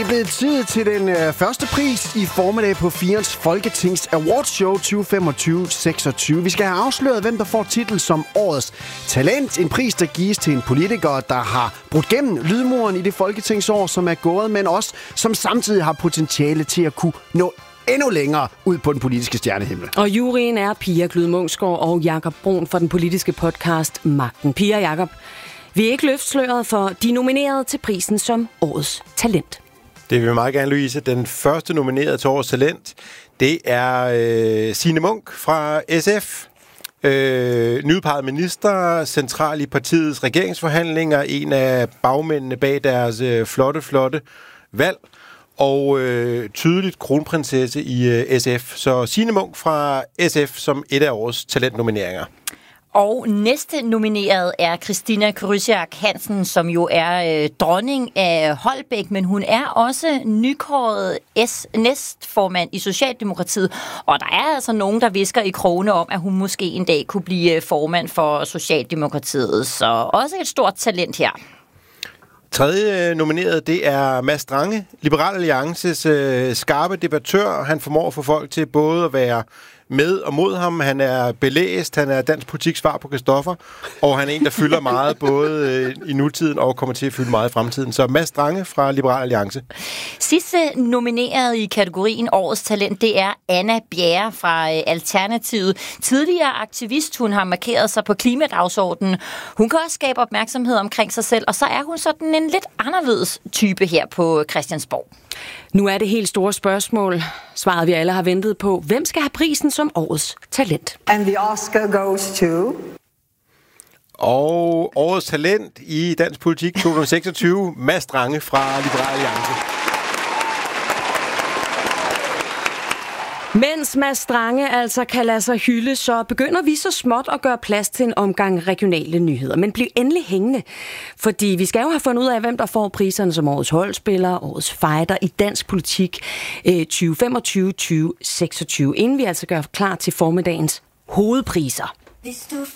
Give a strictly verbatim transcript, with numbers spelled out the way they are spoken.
blevet tid til den øh, første pris i formiddag på Firens Folketings Awardshow tyve femogtyve seksogtyve. Vi skal have afsløret, hvem der får titel som Årets Talent. En pris, der gives til en politiker, der har brudt gennem lydmuren i det folketingsår, som er gået, men også som samtidig har potentiale til at kunne nå endnu længere ud på den politiske stjernehimmel. Og juryen er Pia Glyd Munksgaard og Jakob Brun for den politiske podcast Magten. Pia og Jakob, vi er ikke løftsløret for de nominerede til prisen som Årets Talent. Det vil vi meget gerne, Louise. Den første nominerede til Årets Talent, det er øh, Signe Munk fra S F. Øh, nyudpeget minister, central i partiets regeringsforhandlinger, en af bagmændene bag deres øh, flotte, flotte valg, og øh, tydeligt kronprinsesse i øh, S F. Så Signe Munk fra S F som et af årets talentnomineringer. Og næste nomineret er Christina Krysiak Hansen, som jo er øh, dronning af Holbæk, men hun er også nykåret næstformand i Socialdemokratiet. Og der er altså nogen, der visker i krogene om, at hun måske en dag kunne blive formand for Socialdemokratiet. Så også et stort talent her. Tredje nomineret, det er Mads Strange, Liberal Alliances øh, skarpe debattør. Han formår at få folk til både at være med og mod ham. Han er belæst, han er dansk politiks svar på Christoffer, og han er en, der fylder meget både øh, i nutiden og kommer til at fylde meget i fremtiden. Så Mads Strange fra Liberal Alliance. Sidste nomineret i kategorien Årets Talent, det er Anna Bjerre fra øh, Alternativet. Tidligere aktivist, hun har markeret sig på klimadagsordenen. Hun kan også skabe opmærksomhed omkring sig selv, og så er hun sådan en lidt anderledes type her på Christiansborg. Nu er det helt store spørgsmål, svaret vi alle har ventet på. Hvem skal have prisen som Årets Talent? And the Oscar goes to... Og Årets Talent i dansk politik tyve seksogtyve, Mads Strange fra Liberal Alliance. Mens Mads Strange altså kan lade sig hylde, så begynder vi så småt at gøre plads til en omgang regionale nyheder. Men bliv endelig hængende, fordi vi skal jo have fundet ud af, hvem der får priserne som årets holdspiller, årets fighter i dansk politik tyve femogtyve til tyve seksogtyve, inden vi altså gør klar til formiddagens hovedpriser. Hvis du